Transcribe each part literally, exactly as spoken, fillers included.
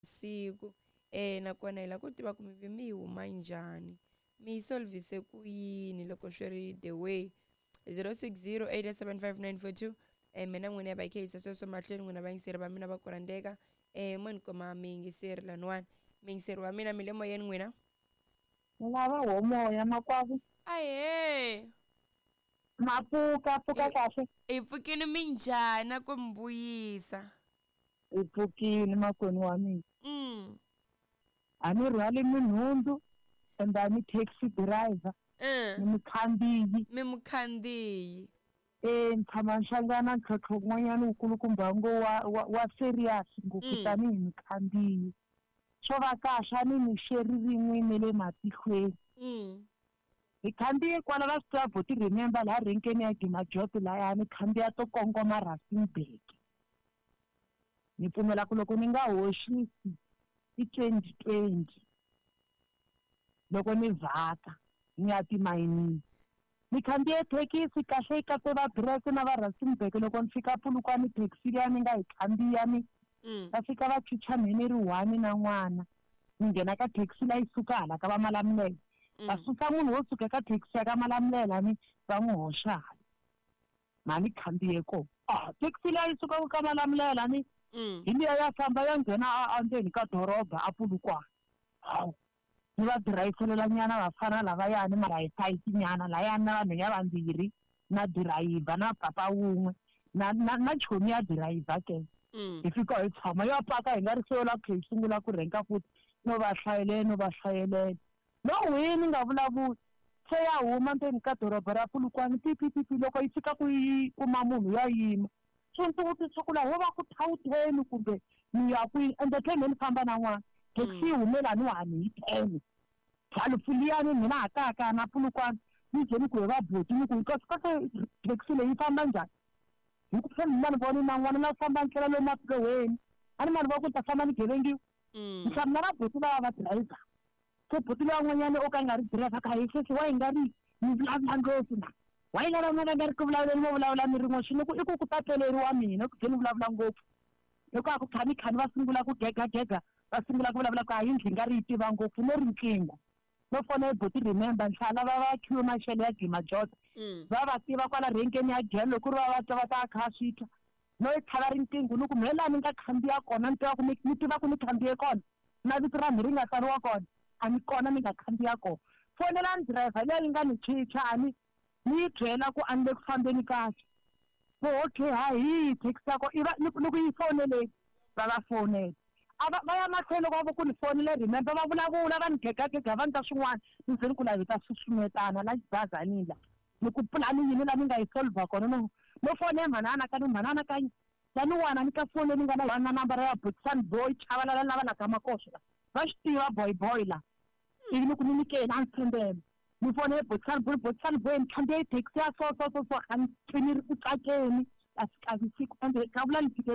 siku eh nakona hi la ku tiva ku mi mi yi huma njhani mi yi solvise ku yini loko swi ri the way zero six zero eight seven five nine four two eh mina n'wini ya bakhisa sweswo mahlweni n'wina vayingiseri va mina va ku rhandzeka eh mo ni khoma miyingiseri laniwani miyingiseri wa mina mi le moyeni n'wina ni lava ho moya makwavo ahe mapfuka pfuka kahle hi pfukini minjhani na ku mi vuyisa hi pfukini makwenu wa mina mm a ni rhwale minhundzu and a ni taxi driver ni mukhandziyi mi mukhandziyi eh ni tshama ni hlangana ntlhontlho wun'wanyana wu kulukumba ngo wa wa serious ngopfu tanihi mukhandziyi swo va kahle a ni ni xeri rin'we ne le matihlweni hi khandziye kwala va swi tiva vo ti remember laha renkeni ya Gimajoto laya ni khandziya to kongoma Rustenburg ni pfumela ku loko ni nga hoxisi i twenty twenty loko ni vhaka ni ya timayinini ni khandziye thekisi kahle yi katse va direse na va Rustenburg loko ni fika Polokwane taxi liya ni nga yi khandziya ni va fika va chicha mheni ri one na n'wana ni nghena ka taxi la yi suka hala ka va Malamulele va susa munhu wo suka ka taxi ya ka Malamulele ni va n'wi hoxa ma ni khandziye ko ah taxi la yi suka ka Malamulele ni hi liya ya famba ya nghena endzeni ka doroba a Polokwane hawu ni va dirayisela nyana vafana lavayani mara hi tight nyana layani na vanhu ya vambirhi na dirayivha na papa wun'we na na na chomi ya dirayivha ke hi fika hi tshama yo paka hi nga ri sola ku hi sungula ku renka futhi no va hlayeleni no va hlayeleni no wini nga vulavuli se ya huma ndzeni ka doroba ra Polokwane pipipipi loko yi fika ku yi kuma munhu ya yima swi ndzi vutisa ku la wo va ku thawuteni kumbe ni ya kwihi ende tlhela ni famba na n'wana taxi yi humelani wani hi ten Halufuliyani mina hataka na Polokwane ni jeni ku va boti ni ku kasi kasi taxi leyi famba njhani hi ku fana mani voni na n'wana na famba ndlela lo mapleweni ani mani va ku ta famba ni gevengiwa nhlamu na boti va va driver se boti leyi n'wanyana o ka nga ri driver ka hi sesi wa hi nga ri ni vulavula ngopfu na wa yi lava n'wana nga ri ku vulavuleni mo vulavula ni rin'we xi ni ku i ku ku tatleleriwa mina ku jeni vulavula ngopfu loko a ku khani khani va sungula ku gega gega va sungula ku vulavula ku hayi ndzi nga ri yi tiva ngopfu no riqingho no fona boti remember nhlala va va khiwe maxelo ya Gimajoto va va tiva kwala renkeni ya Gel loko ri va va twa va ta kha switha no yi tlhava riqingho ni ku mhela ni nga khandziya kona ni tiva ku ni tiva ku ni khandziye kona na vito ra mi ri nga tsariwa kona a ni kona ni nga khandziya kona fonela ni driver leyi nga ni chicha a ni ni yi byela ku a ni le ku fambeni kahle ku okay hayi taxi yako i va loko yi fonele va va fonela va ya mahlweni loko va va ku ni fonele remember va vulavula va ni gegagega va ni ta swin'wana ni ze ni ku lavi ta susumetana la xibazanini la ni ku pulani yini la ni nga yi solva kona no no fone manana ka ni manana ka ya ni wana ni ka fone ni nga na na nambara ya Boxan boy chavalala lava la ka makosha va swi tiva boy boy la ivi ni ku ni nyike na ntshembele ni fone Boxan boy Boxan boy ni khandziye taxi ya so so so so a ni tshini ri ku tsakeni a swi kavi siku ende ka vula ni fike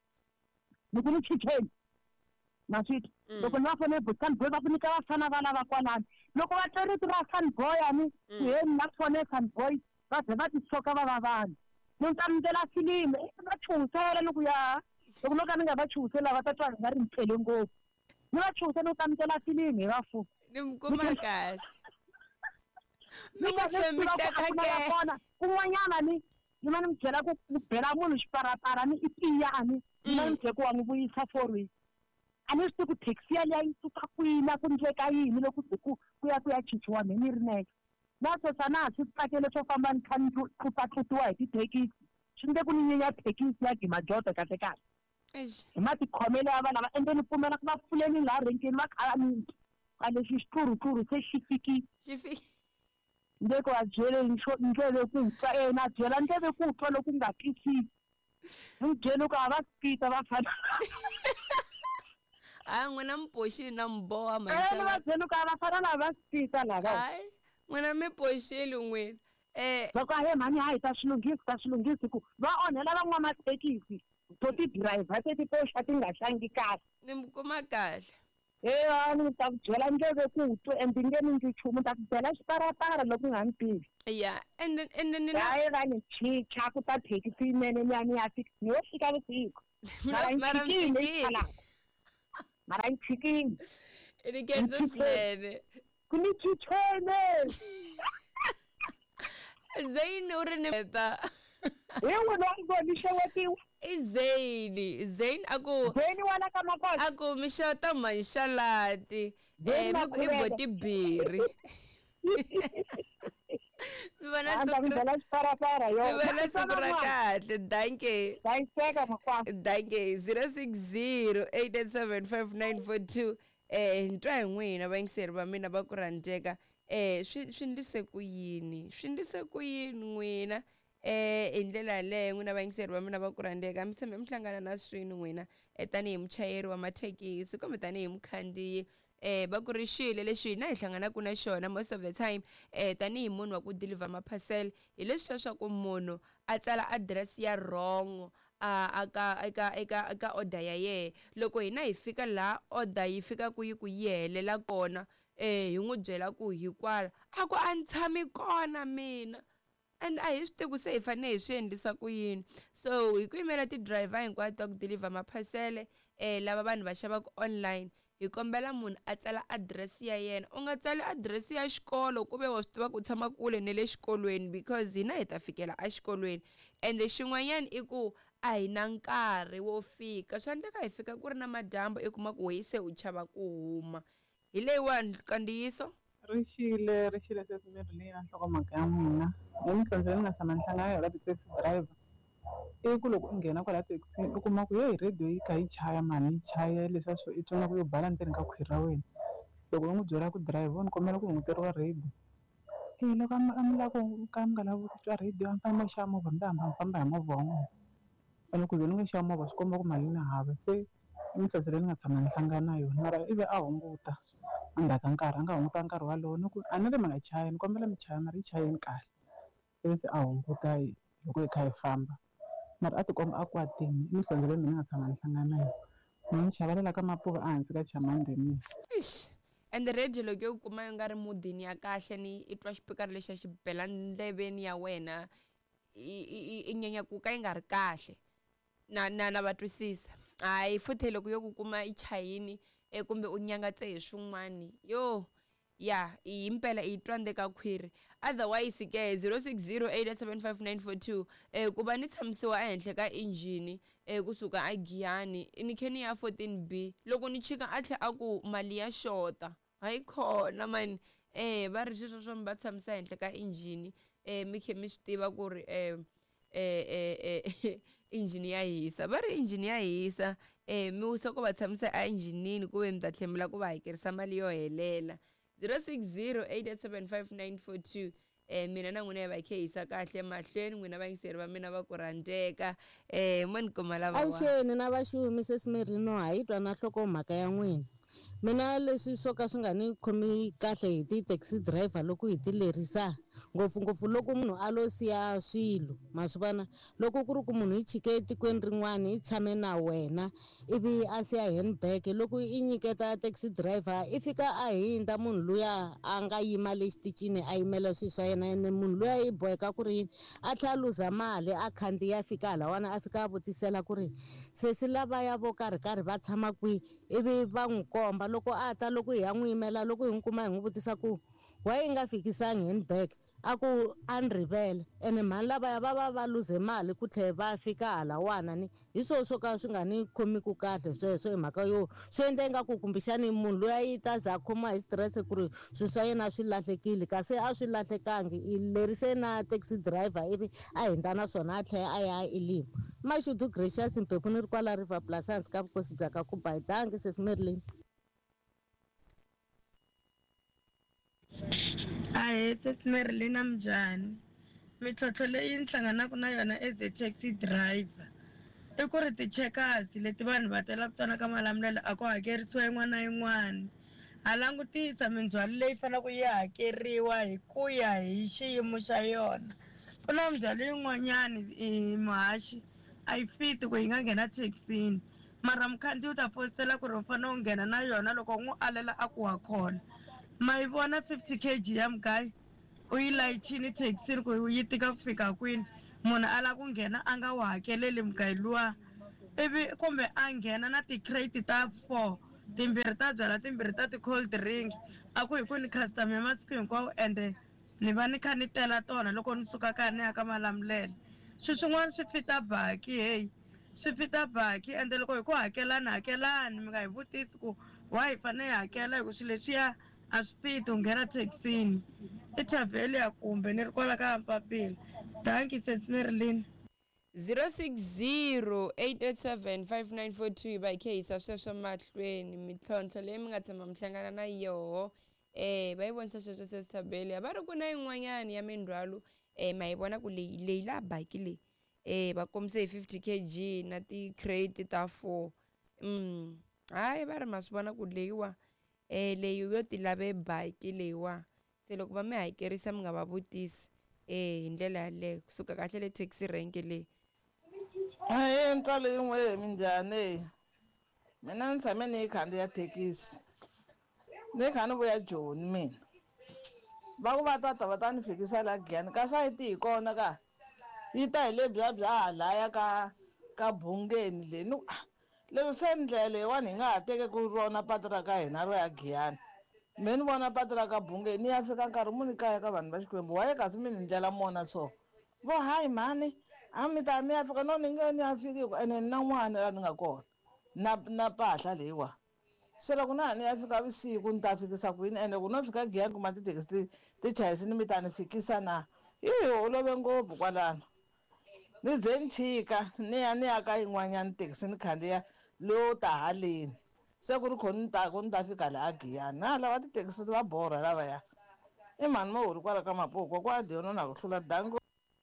ni ku ni chicheni maswiti loko ni va fone Boxan boy va ku nyika vafana va lava kwalani loko va twe rito ra Sunboy a ni heni na fone Sunboy va ze va tisoka va va vanhu ni ta ndlela filimi va chusela loko ya loko no ka ni nga va chusela va ta twa nga ri mpfele ngopfu ni va chusela no ta ndlela filimi va fu ni mukuma kahle mi nga tshembisa ka ke kun'wanyana ni ni ma ni mi byela ku bela munhu xiparapara ni i tiyani ni ma ni byela ku wa n'wi vuyisa for week a ni swi tivi ku taxi yaliya yi suka kwina ku ndleka yini loko ku ku ya ku ya chichiwa mheni ri neke na sweswi a na ha swi tsakele swo famba ni kha ni tlutlatlutiwa hi tithekisi swi nge ku ni nyenya thekisi ya Gimajoto kahle kahle hi matikhomelo ya vana va ende ni pfumela ku va pfuleni laha renkeni va khala miti ka lexi xitlurutluru se xi fikile xi fikile nge ku va byele ndleve ku twa e na byela ndleve ku twa loko nga twisisi ni byele ku a va spita va fana hayi n'wina mi boxile na mi boha manxani va byele ku a va fana na va spita lava hayi n'wina mi boxile n'wina eh loko he mhani hayi ta swilunghisi ta swilunghisi ku va onhela van'wamathekisi to ti driver se ti poxa ti nga hlangi kahle ni mi kuma kahle eh a ni ta ku byela ndleve ku twa and nge ni ndzi chumu ta ku byela xiparapara loko nga ni tivi ya and then and then hayi va ni chicha ku ta thekisi yinene ni ya ni ya fika ni yo fika vusiku mara ni fikile mara nchikini Ini kenzo swinene. kuni chichene Zayn uri ni meta. yewe longo nishawatiwa Zayn, Zayn aku Zayn wana kama kosa aku mishota manshalati. Zayn Eh makurega. iboti biri. Mivana anda sukra. ngidala xiparapara yo Mivana sukra kahle. Danke. dayiseka makwasa Danke zero six zero eight eight seven five nine four two. Eh ntwa hi n'wina vayingiseri va mina va ku rhandzeka. Eh swi swi ndlise ku yini? Swi ndlise ku yini n'wina? Eh hi ndlela yaleyo n'wina vayingiseri va mina va ku rhandzeka mi tshembe mi hlangana na swini n'wina eh tanihi muchayeri wa mathekisi kumbe tanihi mukhandziyi eh va ku ri xilo lexi hina hi hlanganaku na xona most of the time eh tanihi munhu wa ku deliver ma-parcel hi leswiya swa ku munhu a tsala address ya wrong a aka eka eka eka order ya yehe loko hina hi fika laha order yi fikaku yi ku yi helela kona eh hi n'wi byela ku hi kwala a ku a ni tshami kona mina and a hi swi tivi ku se hi fanele hi swi endlisa ku yini so hi ku yimela ti-driver hinkwato ta ku deliver maphasele eh lava vanhu va xavaku online hi kombela munhu a tsala address ya yena u nga tsali address ya xikolo ku ve wa swi tiva ku tshama kule ne le xikolweni because hina hi ta fikela exikolweni ende xin'wanyana i ku a hi na nkarhi wo fika swi endleka hi fika ku ri na madyambu i kuma ku wise u chava ku huma hi leyiwani kandiyiso Rixile rixile se mi ri leyi na nhlokomhaka ya n'wina emintlhontlho ni nga tshama ni hlangana na yona ti-taxi driver i ku loko u nghena kwala thekisini u kuma ku yo hi radio yi kha yi chaya mani yi chaya leswiya swo i twina ku yo bala ndzeni ka khwiri ra wena loko u n'wi byela ku driver ni kombela ku hunguteriwa radio e loko a mi lava ku ka mi nga lavi ku twa radio a mi fanele mi xava movha mi ta hamba mi famba hi movha wa n'wina ene ku ze ni nga xava movha swi komba ku mali ni hava se i mintlhontlho leyi ni nga tshama ni hlangana na yona mara ivi a hunguta endzhaku ka nkarhi a nga hunguta nkarhi walowo ni ku a ni ri mi nga chayi ni kombela mi chaya mara yi chayeni kahle ivi se a hunguta loko hi kha hi famba mara a tikomba a kwatini i mintlhontlho leyi mina ni nga tshama ni hlangana na yona ni n'wi chavalela ka mapuva ehansi ka chamande mina Ish. And the radio loko yo kuma yi nga ri mudini ya kahle ni i twa xipikara lexi xi bela ndleveni ya wena i nyanya ku ka yi nga ri kahle na na na va twisisa hayi futhi loko yo ku kuma i chayini eh kumbe u nyangatse hi swin'wani yo ya hi impela hi twa ndeka khwiri otherwise ke zero six zero eight seven five nine four two eh ku va ni tshamisiwa ehenhla ka engine eh kusuka a Giyani ni kheni ya fourteen B loko ni chika a tlhe a ku mali ya shota hayi khona man eh va ri sweswo swo va tshamisa ehenhla ka engine eh mi khe mi swi tiva ku ri eh eh eh engine ya hisa va ri engine ya hisa eh mi wisa ku va tshamisa a engine ku ve mi ta tlhemela ku va hakerisa mali yo helela zero six zero eight seven five nine four two eh mina na n'wina hi va khe hisa kahle mahlweni n'wina vayingiseri va mina va ku rhandzeka eh mo ni kuma lava avuxeni na vaxumi sesimirino ha yi twa na nhlokomhaka ya n'wina mina leswi swo ka swi nga ni khomi kahle hi ti-taxi driver loko hi ti lerisa ngopfungopfu loko munhu a lo siya swilo ma swi vona loko ku ri ku munhu yi chike etikweni rin'wana yi tshame na wena ivi a siya handbag loko i nyiketa taxi driver i fika a hindza munhu luya a nga yima le xitichini a yimela swilo swa yena ene munhu luya i boheka ku ri yini a tlhela luza mali a khandziya a fika lawana a fika a vutisela ku ri se si lavaya vo karhi karhi va tshama kwihi ivi va n'wi komba loko a ta loko hi ya n'wi yimela loko hi n'wi kuma hi n'wi vutisa ku why yi nga fikisangi handbag a ku a ni rivele ene mhani lavaya va va va luze mali ku tlhe va fika halawana ni hi swona swo ka swi nga ni khomiku kahle sweswo hi mhaka yo swi endla ingaku kumbexani munhu loyi a yi ta za a khoma hi stress ku ri swilo swa yena swi lahlekile kasi a swi lahlekangi i lerise na taxi driver ivi a hindza na swona a tlhela a ya elimo mashudu gracious mpepho ni ri kwala river plus hansi ka vukosi bya ka kubayitangi sesimerileni Ahe sesimerilena mjani mitlhotlho leyi ni hlanganaka na yona as a taxi driver i ku ri ti-checkers leti vanhu va tela ku twana ka malamulelo a ku hakerisiwa yin'wana na yin'wana ha langutisa mindzhwalo leyi faneleke yi hakeriwa hi ku ya hi xiyimo xa yona ku na mindzhwalo yin'wanyani i muhaxi a yi fiti ku yi nga nghena thekisini mara mukhandziyi u ta fositela ku ri u fanele u nghena na yona loko n'wi alela a ku wa kona ma yi vona fifty kg ya mugayo u yi layichini thekisini ku yi tika ku fika kwini munhu a lava ku nghena a nga wu hakeleli mugayo luwa ivi kumbe a nghena na ti-crate ta four timbirhi ta byala timbirhi ta ti-cold drink a ku hi ku ni customer masiku hinkwawo ende ni va ni kha ni tela tona loko ni suka kaya ni ya ka Malamulele swilo swin'wana swi fita baki heyi swi fita baki ende loko hi ku hakelani hakelani mi nga hi vutisi ku wa hi fanele hi hakela hi ku swilo leswiya a swi fiti u nghena thekisini i Tavelia kumbe ni ri kwala ka Mpapila danki sesi ni ri lini zero six zero eight eight seven five nine four two va hi khe hisa sweswo mahlweni mintlhontlho leyi mi nga tshama mi hlangana na yoho eh va yi vonisa sweswo sesitabeli va ri ku na yin'wanyana ya mindzhwalo eh ma yi vona ku leyi leyi la baki leyi eh va kombise hi fifty kilograms na ti-crate ta four mm hayi va ri ma swi vona ku leyiwa eh leyi yo ti lave baki leyiwa se loko va mi hakerisa mi nga va vutisi eh hi ndlela yaleyo kusuka kahle le taxi rank leyi Ahee ntswalo yin'we minjhani mina ni tshame ni yi khandziya thekisi ni kha ni vuya Joni mina va ku va ta ta va ta ni fikisa la Giyani ka sayiti hi kona ka yi ta hi le bya bya halaya ka ka Bungeni le ni leswi se ndlela leyiwani hi nga ha teke ku rona patu ra ka hina ro ya Giyani me ni vona patu ra ka Bungeni ni ya fika nkarhi muni kaya ka vanhu va Xikwembu waye kasi mi ni ndlela mona so vo hayi mhani a mi ta mi ya fika no ni nge ni ya fikiko ene ni na n'wana la ni nga kona na na mpahla leyiwa se loko na ni ya fika vusiku ni ta fikisa ku yini ene ku no fika Giyani kuma tithekisi ti ti chayisini mi ta ni fikisa na yi holove ngopfu kwalano ni ze ni chika ni ya ni ya ka yin'wanyana thekisi ni khandziya loyo ta haleni se ku ri kho ni ta ku ni ta fika laha Giyani na lava tithekisi va borha lavaya i mhani mo hori kwala ka Mapoko kwa Diyono na ku hlula dango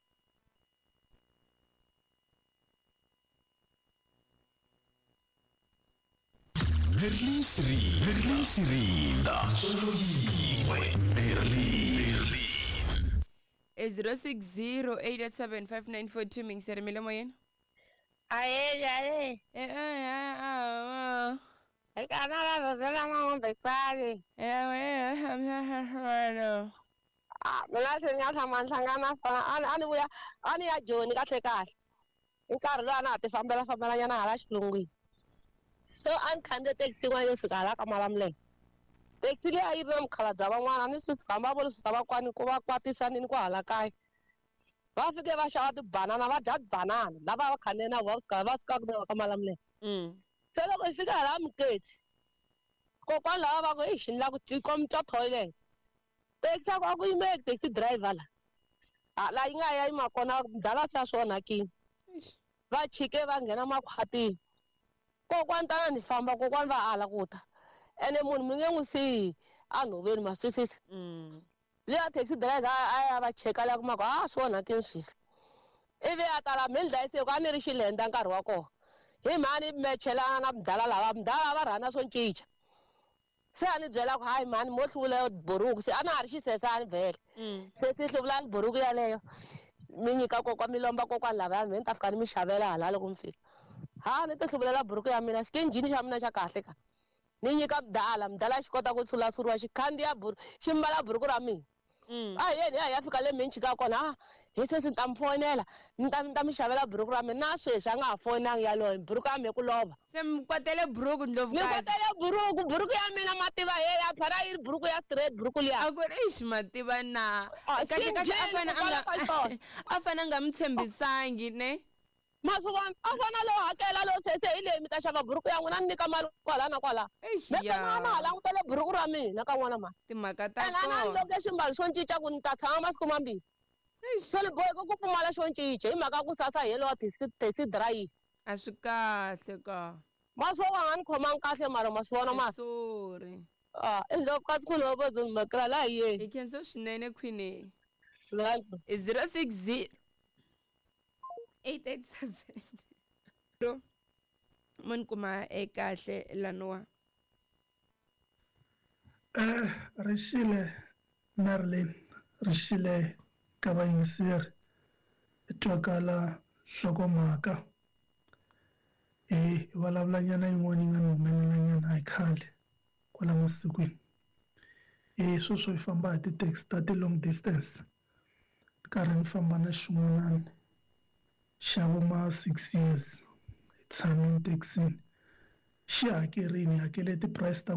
Berlin City, Berlin City, solo yin'we Berlin. zero six zero eight eight seven five nine four two mi ngiserimile moyeni Aye, aye. eh ah Eka na la zela ngombe swali. eh eh Ah, mina senya thama nhlangana fana ani ani vuya ani ya Joni kahle kahle. Nkarhi lowa na ti fambela fambela nyana hala xilungwini. So an khande taxi wa yo suka la ka Malamulele. Taxi leyi a yi ri na mukhalabye van'wana ni swi famba vo suka va kwani ku va kwatisanini ku hala kaya. Va fike va xava tibanana va dya tibanana lava va khandziye na vona suka va suka ku ka Malamulele. mm Se loko hi fika hala Muketi kokwana lava va ku hi xi ni la ku tikomi twa toilet taxi a ku yime taxi driver la hala yi nga ya yima kona dala sa swona ki va chike va nghena makhwatini kokwana tana ni famba kokwana va hala ku ta ene munhu mi nge n'wi siyi a nhoveni ma swisisi mm leya taxi driver a ya va cheka la kuma ku a swi onhakini swilo ivi a tala mi ni dlayiseku a ni ri xilenda nkarhi wa kona hi mhani mechelana na mdala lava mdala va rhana swo cinca se a ni byela ku hayi mhani mo hluvula buruku se a na ha ri xisese a ni vhele mm se si hluvula buruku yaleyo mi nyika kokwa mi lomba kokwani lavayani me ni ta fika ni mi xavela hala loko mi fika ha ni ti hluvulela buruku ya mina xikinjini xa mina xa kahle ka ni nyika mdala mdala xi kota ku tsulasuriwa xi khandziya buruku xi mbala buruku ra mina mm a yeni a hi ya fika le mi ni chika kona a hi se si ni ta mi fonela ni ta ni ta mi xavela buruku ra mina na sweswi a nga ha fonangi yaloyo buruku ya me ku lova se mi kwatele buruku ni ndlovukazi kotele buruku buruku ya mina mativa he ya phara yi ri buruku ya straight buruku liya a ku ri ixi mativa na Ah, kahle kahle a Xinghezi fane a kwala ka xona. nga a fane a nga mi tshembisangi ne masukwana a fana lo hakela lo sese hi leyi mi ta xava buruku ya n'wina ni nyika mali kwala na kwala Eish, me pena ya. na ha langutele buruku ra mina ka n'wana mani timhaka ta ene a na ni kona loke ximbalo xo cinca ku ni ta tshama masiku mambirhi se ni boheki ku pfumala xo cinca hi mhaka ku sasa hi lowa taxi drive a swi kahle ka masiku wa nga ni khomangi kahle mara ma swi vona masi sorry ah endzhaku ka siku lowu vo ni makela la hi yeni hi khenso swinene khwini Right. i zero six zero eight eight seven ro mo ni kuma ekahle laniwa Eh, re xile Marilyn, re xile ka vayingiseri hi twakala nhlokomhaka hi vulavulanyana yin'wana yi nga ni humelelanyana hi khale kwala masikwini hi sweswo hi famba hi ti-taxi ta ti-long distance karhi ni famba na xin'wanani xa vo ma six years hi tshame taxini xi hakerini hakele ti-price ta